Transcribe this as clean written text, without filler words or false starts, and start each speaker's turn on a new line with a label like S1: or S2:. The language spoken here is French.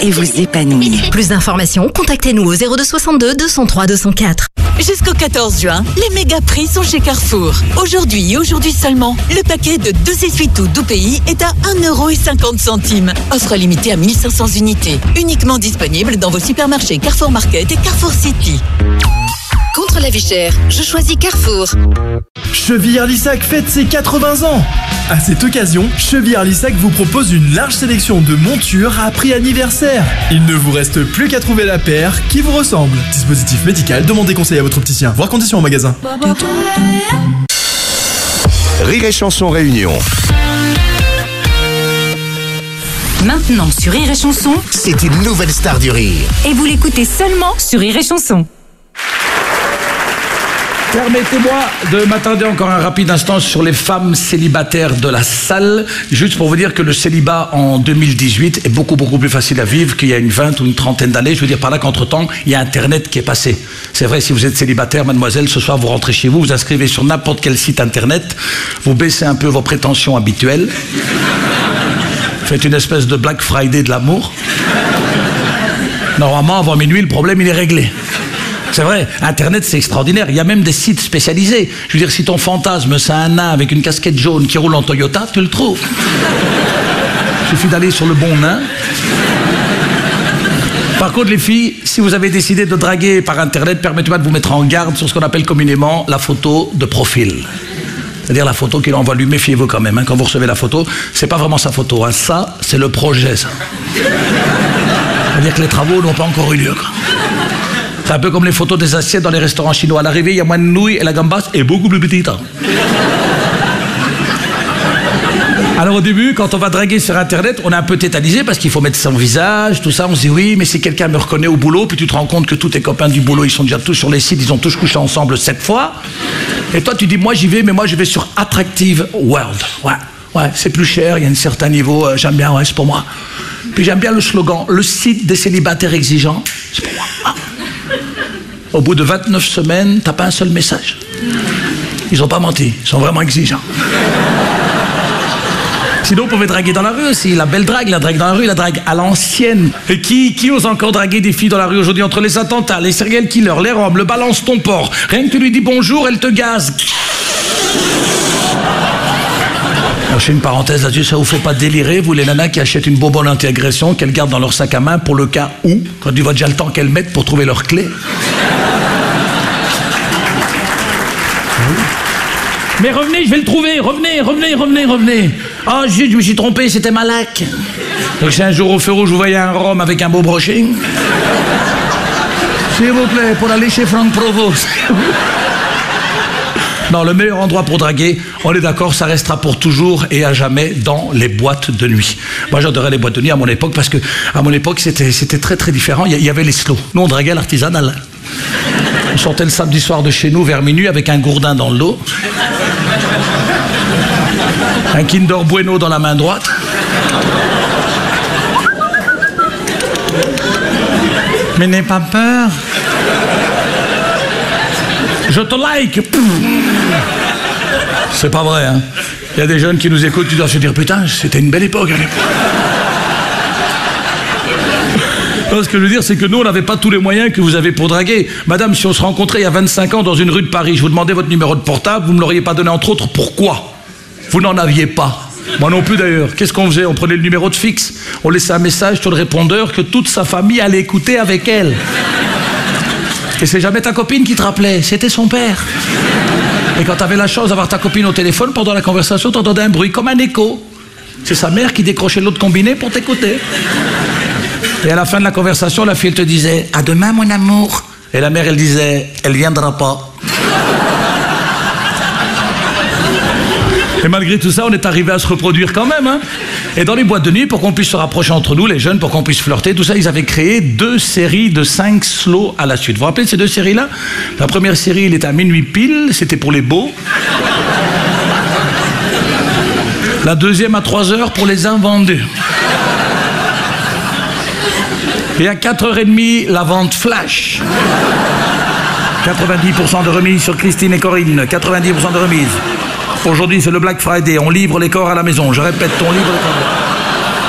S1: et vous épanouir.
S2: Plus d'informations, contactez-nous au 02 62 203 204.
S3: Jusqu'au 14 juin, les méga prix sont chez Carrefour. Aujourd'hui et aujourd'hui seulement, le paquet de 2 essuie-tout Doupéi est à 1,50 €. Offre limitée à 1500 unités. Uniquement disponible dans vos supermarchés Carrefour Market et Carrefour City.
S4: Contre la vie chère, je choisis Carrefour.
S5: Chevillard-Lissac fête ses 80 ans. À cette occasion, Chevillard-Lissac vous propose une large sélection de montures à prix anniversaire. Il ne vous reste plus qu'à trouver la paire qui vous ressemble. Dispositif médical, demandez conseil à votre opticien. Voir conditions au magasin.
S6: Rire et Chanson Réunion.
S7: Maintenant sur Rire et Chanson,
S6: C'est une nouvelle star du rire.
S7: et vous l'écoutez seulement sur Rire et Chanson.
S8: Permettez-moi de m'attarder encore un rapide instant sur les femmes célibataires de la salle, juste pour vous dire que le célibat en 2018 est beaucoup plus facile à vivre qu'il y a une 20 ou une trentaine d'années. Je veux dire par là qu'entre-temps, il y a Internet qui est passé. C'est vrai, si vous êtes célibataire, mademoiselle, ce soir vous rentrez chez vous, vous inscrivez sur n'importe quel site Internet, vous baissez un peu vos prétentions habituelles, faites une espèce de Black Friday de l'amour. Normalement, avant minuit, le problème, il est réglé. C'est vrai, Internet, c'est extraordinaire. Il y a même des sites spécialisés. Je veux dire, si ton fantasme, c'est un nain avec une casquette jaune qui roule en Toyota, tu le trouves. Il suffit d'aller sur le bon nain. Par contre, les filles, si vous avez décidé de draguer par Internet, permettez-moi de vous mettre en garde sur ce qu'on appelle communément la photo de profil. C'est-à-dire la photo qu'il envoie lui, méfiez-vous quand même. Quand vous recevez la photo, c'est pas vraiment sa photo. Ça, c'est le projet, ça. C'est-à-dire que les travaux n'ont pas encore eu lieu, quoi. C'est un peu comme les photos des assiettes dans les restaurants chinois. À l'arrivée, il y a moins de nouilles et la gambasse est beaucoup plus petite. Alors au début, quand on va draguer sur Internet, on est un peu tétanisé parce qu'il faut mettre son visage, tout ça. On se dit oui, mais si quelqu'un me reconnaît au boulot, puis tu te rends compte que tous tes copains du boulot, ils sont déjà tous sur les sites, ils ont tous couché ensemble 7 fois. Et toi, tu dis moi j'y vais, mais moi je vais sur Attractive World. Ouais, c'est plus cher, il y a un certain niveau, j'aime bien, ouais, c'est pour moi. Puis j'aime bien le slogan, le site des célibataires exigeants, c'est pour moi. Au bout de 29 semaines, t'as pas un seul message. Ils ont pas menti, ils sont vraiment exigeants. Sinon, on pouvait draguer dans la rue aussi. La belle drague, la drague dans la rue, la drague à l'ancienne. Et qui ose encore draguer des filles dans la rue aujourd'hui? Entre les attentats, les serial killers, les robes, le balance ton porc. Rien que tu lui dis bonjour, elle te gaze. Alors, je fais une parenthèse là-dessus, ça vous fait pas délirer, vous les nanas qui achètent une bonbonne anti-agression, qu'elles gardent dans leur sac à main pour le cas où, quand tu vois déjà le temps qu'elles mettent pour trouver leur clé. Mais revenez, je vais le trouver, revenez. Ah, zut, je me suis trompé, c'était Malak. Donc si un jour au feu rouge vous voyez un rhum avec un beau brushing, s'il vous plaît, pour aller chez Franck Provost. Non, le meilleur endroit pour draguer, on est d'accord, ça restera pour toujours et à jamais dans les boîtes de nuit. Moi, j'adorais les boîtes de nuit à mon époque parce que à mon époque, c'était très différent. Il y avait les slows. Nous, on draguait à l'artisanal. On sortait le samedi soir de chez nous vers minuit avec un gourdin dans le dos, un Kinder Bueno dans la main droite. Mais n'aie pas peur. Je te like. C'est pas vrai, hein. Il y a des jeunes qui nous écoutent, tu dois se dire putain, c'était une belle époque à l'époque. Non, ce que je veux dire, c'est que nous, on n'avait pas tous les moyens que vous avez pour draguer. Madame, si on se rencontrait il y a 25 ans dans une rue de Paris, je vous demandais votre numéro de portable, vous ne me l'auriez pas donné entre autres, pourquoi? Vous n'en aviez pas. Moi non plus d'ailleurs. Qu'est-ce qu'on faisait? On prenait le numéro de fixe, on laissait un message sur le répondeur que toute sa famille allait écouter avec elle. Et c'est jamais ta copine qui te rappelait, c'était son père. Et quand t'avais la chance d'avoir ta copine au téléphone, pendant la conversation, t'entendais un bruit comme un écho. C'est sa mère qui décrochait l'autre combiné pour t'écouter. Et à la fin de la conversation, la fille, elle te disait « À demain, mon amour ». Et la mère, elle disait « Elle viendra pas ». Et malgré tout ça, on est arrivé à se reproduire quand même, hein. Et dans les boîtes de nuit, pour qu'on puisse se rapprocher entre nous, les jeunes, pour qu'on puisse flirter, tout ça, ils avaient créé 2 séries de 5 slows à la suite. Vous vous rappelez de ces 2 séries-là? La première série, il était à minuit pile, c'était pour les beaux. La deuxième à 3h pour les invendus. Et à 4h30, la vente flash. 90% de remise sur Christine et Corinne. 90% de remise. Aujourd'hui, c'est le Black Friday. On livre les corps à la maison. Je répète, on livre les corps.